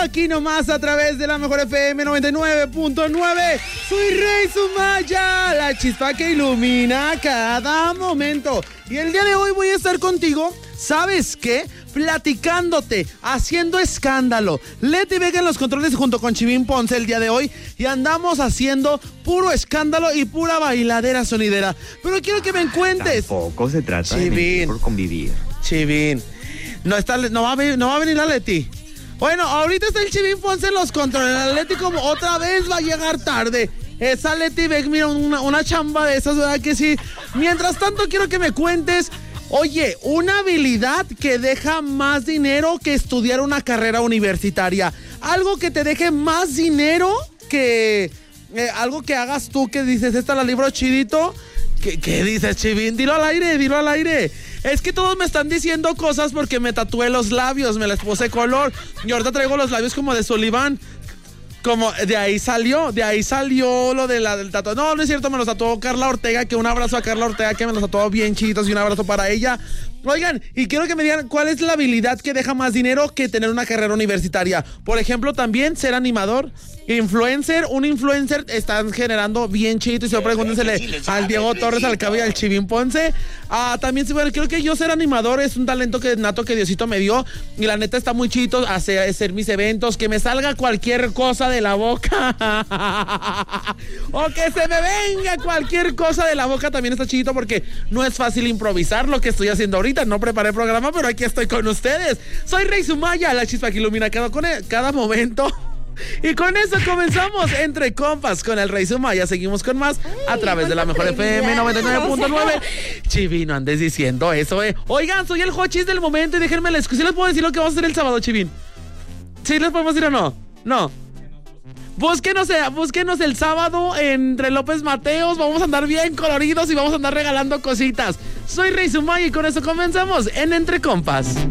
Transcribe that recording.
aquí nomás a través de la mejor FM 99.9. Soy Rey Sumaya, la chispa que ilumina cada momento. Y el día de hoy voy a estar contigo, ¿sabes qué? Platicándote, haciendo escándalo. Leti Vega en los controles junto con Chivín Ponce el día de hoy. Y andamos haciendo puro escándalo y pura bailadera sonidera. Pero quiero que me cuentes. Tampoco se trata Chivín, de mentir por convivir. Chivín, no va a venir la Leti. Bueno, ahorita está el Chivín Ponce en los controles. La Leti como otra vez va a llegar tarde. Esa Leti Vega, mira, una chamba de esas, ¿verdad que sí? Mientras tanto, quiero que me cuentes, oye, una habilidad que deja más dinero que estudiar una carrera universitaria. Algo que te deje más dinero que... algo que hagas tú que dices, esta la libro chidito. ¿Qué dices, Chivín? Dilo al aire. Es que todos me están diciendo cosas porque me tatué los labios, me les puse color. Y ahorita traigo los labios como de Sullivan. Como de ahí salió lo del tatuaje. No es cierto, me los tatuó Carla Ortega, que un abrazo a Carla Ortega, que me los tatuó bien chiquitos, y un abrazo para ella. Oigan, y quiero que me digan cuál es la habilidad que deja más dinero que tener una carrera universitaria. Por ejemplo, también ser animador, influencer. Un influencer están generando bien chido. Y si no, pregúntensele al Diego Torres, al Cabi y al Chivín Ponce. También, bueno, creo que yo ser animador es un talento nato que Diosito me dio. Y la neta está muy chido hacer mis eventos, que me salga cualquier cosa de la boca. O que se me venga cualquier cosa de la boca, también está chido, porque no es fácil improvisar lo que estoy haciendo ahorita. No preparé programa, pero aquí estoy con ustedes. Soy Rey Sumaya, la chispa que ilumina cada momento. Y con eso comenzamos Entre Compas con el Rey Sumaya. Seguimos con más a través de la mejor FM 99.9. Chivín, no andes diciendo eso, Oigan, soy el hochis del momento y déjenme les puedo decir lo que vamos a hacer el sábado, Chivín. ¿Sí les podemos decir o no? No. Búsquenos el sábado entre López Mateos. Vamos a andar bien coloridos y vamos a andar regalando cositas. Soy Rey Sumaya y con eso comenzamos en Entre Compas.